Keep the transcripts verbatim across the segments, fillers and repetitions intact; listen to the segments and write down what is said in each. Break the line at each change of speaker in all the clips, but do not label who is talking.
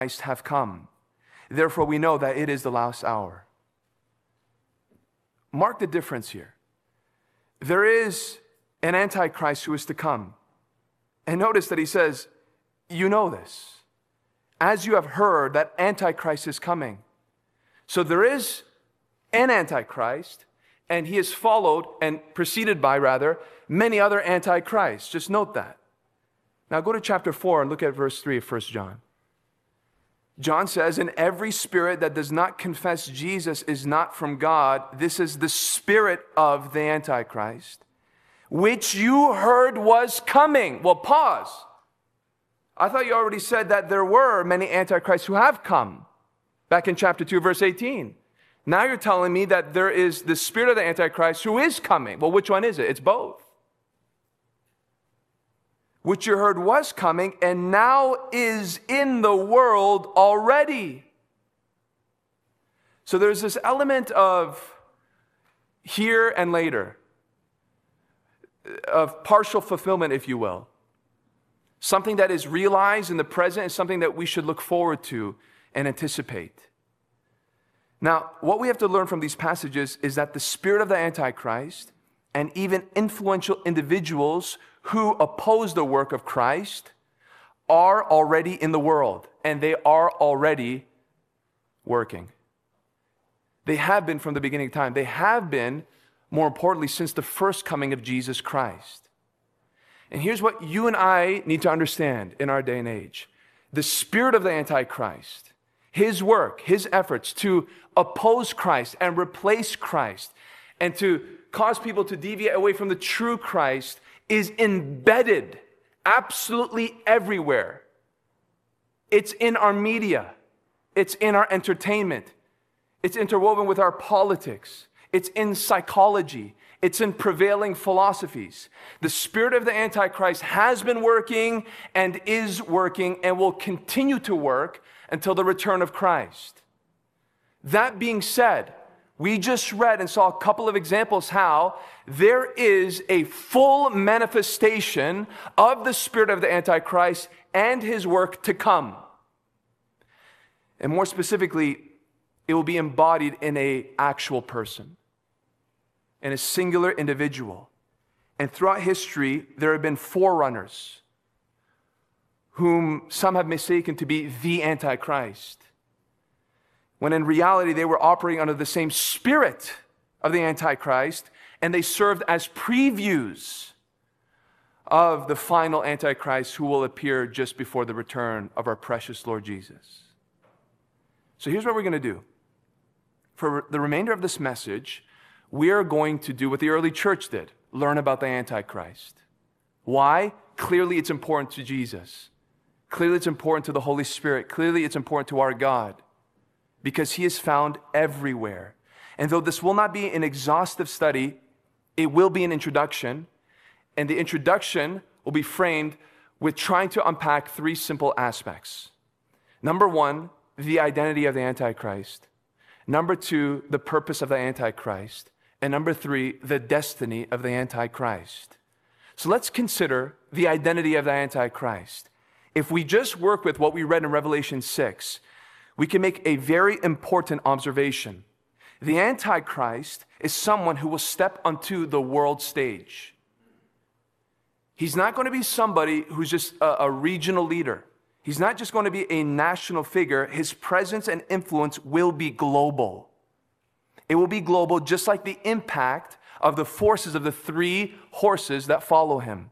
have come. Therefore, we know that it is the last hour. Mark the difference here. There is an Antichrist who is to come. And notice that he says, you know this. As you have heard that Antichrist is coming. So there is an Antichrist, and he is followed and preceded by, rather, many other Antichrists. Just note that. Now go to chapter four and look at verse three of First John. John says, and every spirit that does not confess Jesus is not from God. This is the spirit of the Antichrist, which you heard was coming. Well, pause. I thought you already said that there were many Antichrists who have come back in chapter two, verse eighteen. Now you're telling me that there is the spirit of the Antichrist who is coming. Well, which one is it? It's both. Which you heard was coming and now is in the world already. So there's this element of here and later, of partial fulfillment, if you will. Something that is realized in the present is something that we should look forward to and anticipate. Now, what we have to learn from these passages is that the spirit of the Antichrist and even influential individuals who oppose the work of Christ are already in the world, and they are already working. They have been from the beginning of time. They have been, more importantly, since the first coming of Jesus Christ. And here's what you and I need to understand in our day and age. The spirit of the Antichrist, his work, his efforts to oppose Christ and replace Christ and to cause people to deviate away from the true Christ is embedded absolutely everywhere. It's in our media. It's in our entertainment. It's interwoven with our politics. It's in psychology. It's in prevailing philosophies. The spirit of the Antichrist has been working and is working and will continue to work until the return of Christ. That being said, we just read and saw a couple of examples how there is a full manifestation of the spirit of the Antichrist and his work to come. And more specifically, it will be embodied in an actual person, in a singular individual. And throughout history, there have been forerunners whom some have mistaken to be the Antichrist, when in reality they were operating under the same spirit of the Antichrist, and they served as previews of the final Antichrist who will appear just before the return of our precious Lord Jesus. So here's what we're going to do. For the remainder of this message, we are going to do what the early church did, learn about the Antichrist. Why? Clearly it's important to Jesus. Clearly it's important to the Holy Spirit. Clearly it's important to our God, because he is found everywhere. And though this will not be an exhaustive study, it will be an introduction. And the introduction will be framed with trying to unpack three simple aspects. Number one, the identity of the Antichrist. Number two, the purpose of the Antichrist. And number three, the destiny of the Antichrist. So let's consider the identity of the Antichrist. If we just work with what we read in Revelation six, we can make a very important observation. The Antichrist is someone who will step onto the world stage. He's not going to be somebody who's just a, a regional leader. He's not just going to be a national figure. His presence and influence will be global. It will be global, just like the impact of the forces of the three horses that follow him.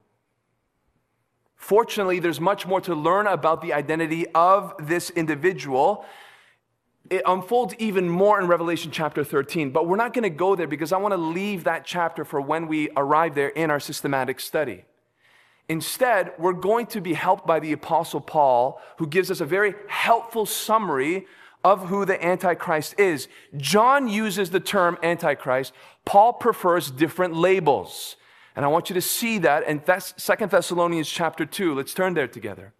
Fortunately, there's much more to learn about the identity of this individual. It unfolds even more in Revelation chapter thirteen, but we're not going to go there because I want to leave that chapter for when we arrive there in our systematic study. Instead, we're going to be helped by the Apostle Paul, who gives us a very helpful summary of who the Antichrist is. John uses the term Antichrist. Paul prefers different labels. And I want you to see that in Second Thessalonians chapter two. Let's turn there together.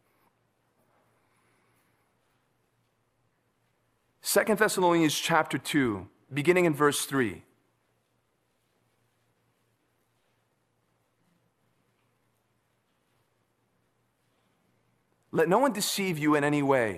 Second Thessalonians chapter two, beginning in verse three. Let no one deceive you in any way.